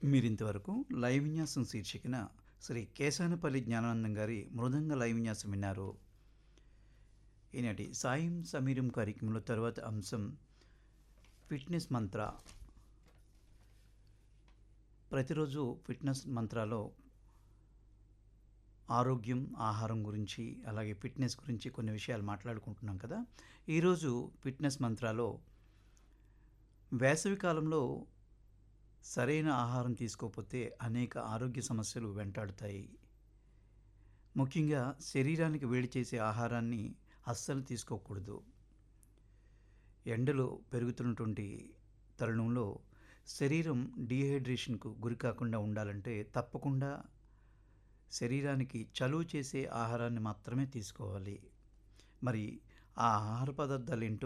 మీరింతవరకు లైవ్ విన్యాసం శీర్షికన శ్రీ కేశానపల్లి జ్ఞానానందం గారి మృదంగ లైవ్ విన్యాసం విన్నారు. ఈనాటి సాయం సమీరం కార్యక్రమంలో తర్వాత అంశం ఫిట్నెస్ మంత్ర. ప్రతిరోజు ఫిట్నెస్ మంత్రాలో ఆరోగ్యం, ఆహారం గురించి, అలాగే ఫిట్నెస్ గురించి కొన్ని విషయాలు మాట్లాడుకుంటున్నాం కదా. ఈరోజు ఫిట్నెస్ మంత్రాలో వేసవి కాలంలో సరైన ఆహారం తీసుకోకపోతే అనేక ఆరోగ్య సమస్యలు వెంటాడుతాయి. ముఖ్యంగా శరీరానికి వేడి చేసే ఆహారాన్ని అస్సలు తీసుకోకూడదు. ఎండలో పెరుగుతున్నటువంటి తరుణంలో శరీరం డీహైడ్రేషన్కు గురి కాకుండా ఉండాలంటే తప్పకుండా శరీరానికి చలువ చేసే ఆహారాన్ని మాత్రమే తీసుకోవాలి. మరి ఆ ఆహార పదార్థాలు ఏంటో